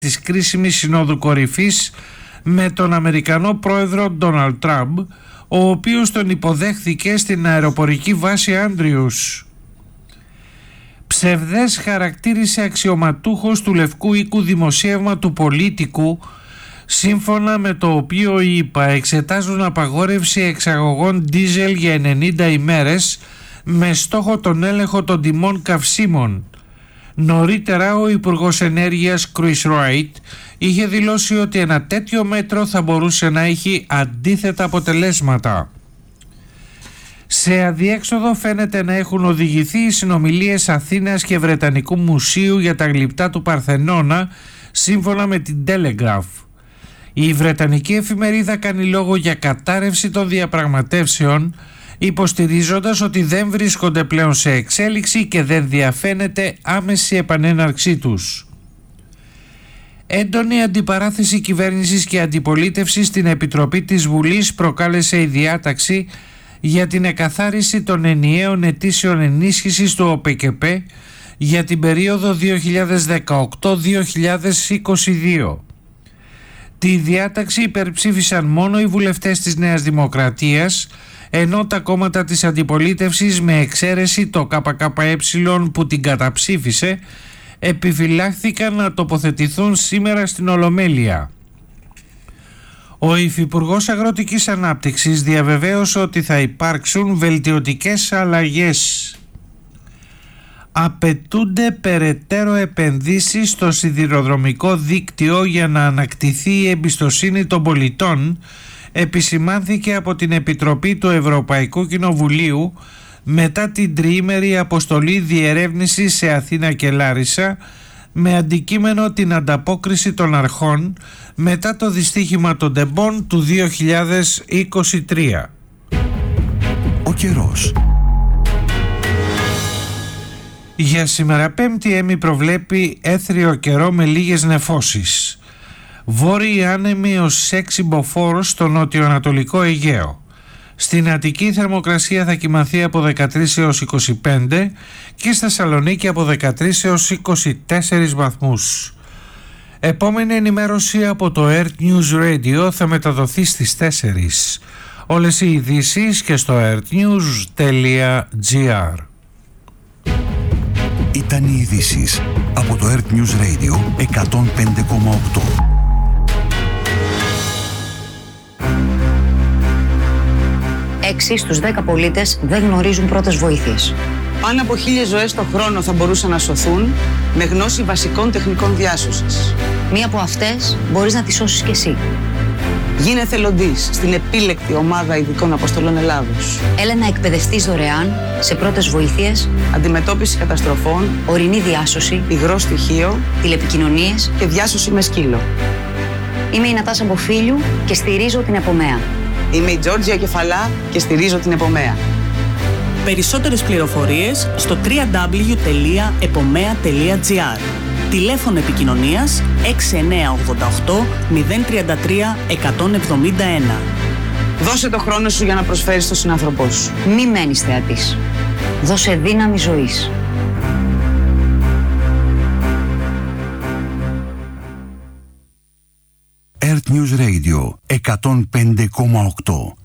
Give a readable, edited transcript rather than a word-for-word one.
της κρίσιμης συνόδου κορυφής με τον Αμερικανό πρόεδρο Ντόναλντ Τραμπ, ο οποίος τον υποδέχθηκε στην αεροπορική βάση Άντριους. Ψευδές χαρακτήρισε αξιωματούχος του Λευκού Οίκου δημοσίευμα του Πολίτικου, σύμφωνα με το οποίο οι ΗΠΑ εξετάζουν απαγόρευση εξαγωγών ντίζελ για 90 ημέρες με στόχο τον έλεγχο των τιμών καυσίμων. Νωρίτερα ο Υπουργός Ενέργειας Chris Wright είχε δηλώσει ότι ένα τέτοιο μέτρο θα μπορούσε να έχει αντίθετα αποτελέσματα. Σε αδιέξοδο φαίνεται να έχουν οδηγηθεί οι συνομιλίες Αθήνας και Βρετανικού Μουσείου για τα γλυπτά του Παρθενώνα, σύμφωνα με την Telegraph. Η Βρετανική εφημερίδα κάνει λόγο για κατάρρευση των διαπραγματεύσεων, υποστηρίζοντας ότι δεν βρίσκονται πλέον σε εξέλιξη και δεν διαφαίνεται άμεση επανέναρξή τους. Έντονη αντιπαράθεση κυβέρνησης και αντιπολίτευσης στην Επιτροπή της Βουλής προκάλεσε η διάταξη για την εκαθάριση των ενιαίων αιτήσεων ενίσχυσης του ΟΠΕΚΕΠ για την περίοδο 2018-2022. Τη διάταξη υπερψήφισαν μόνο οι βουλευτές της Νέας Δημοκρατίας, ενώ τα κόμματα της αντιπολίτευσης, με εξαίρεση το ΚΚΕ που την καταψήφισε, επιφυλάχθηκαν να τοποθετηθούν σήμερα στην Ολομέλεια. Ο Υφυπουργός Αγροτικής Ανάπτυξης διαβεβαίωσε ότι θα υπάρξουν βελτιωτικές αλλαγές. Απαιτούνται περαιτέρω επενδύσεις στο σιδηροδρομικό δίκτυο για να ανακτηθεί η εμπιστοσύνη των πολιτών, επισημάνθηκε από την Επιτροπή του Ευρωπαϊκού Κοινοβουλίου μετά την τριήμερη αποστολή διερεύνησης σε Αθήνα και Λάρισα, με αντικείμενο την ανταπόκριση των αρχών μετά το δυστύχημα των τεμπών του 2023. Ο καιρός. Για σήμερα Πέμπτη ΕΜΗ προβλέπει έθριο καιρό με λίγες νεφώσεις. Βόρειοι άνεμοι ως 6 μποφόρ στο νοτιοανατολικό Αιγαίο. Στην Αττική η θερμοκρασία θα κυμανθεί από 13 έως 25 και στα Θεσσαλονίκη από 13 έως 24 βαθμούς. Επόμενη ενημέρωση από το Earth News Radio θα μεταδοθεί στις 4. Όλες οι ειδήσεις και στο earthnews.gr. Ήταν οι ειδήσεις από το Earth News Radio 105,8. Έξι στους 10 πολίτες δεν γνωρίζουν πρώτες βοήθειες. Πάνω από 1.000 ζωές το χρόνο θα μπορούσαν να σωθούν με γνώση βασικών τεχνικών διάσωσης. Μία από αυτές μπορείς να τη σώσεις κι εσύ. Γίνε εθελοντής στην επίλεκτη ομάδα ειδικών αποστολών Ελλάδος. Έλα να εκπαιδευτείς δωρεάν σε πρώτες βοήθειες, αντιμετώπιση καταστροφών, ορεινή διάσωση, υγρό στοιχείο, τηλεπικοινωνίες και διάσωση με σκύλο. Είμαι η Νατάσα Μποφίλιου και στηρίζω την Επομέα. Είμαι η Τζόρτζια Κεφαλά και στηρίζω την Επομέα. Περισσότερες πληροφορίες στο www.epomea.gr. Τηλέφωνο επικοινωνίας 6988 033 171. Δώσε το χρόνο σου για να προσφέρεις στον συνάνθρωπό σου. Μη μένεις θεατής. Δώσε δύναμη ζωής. Earth News Radio 105,8.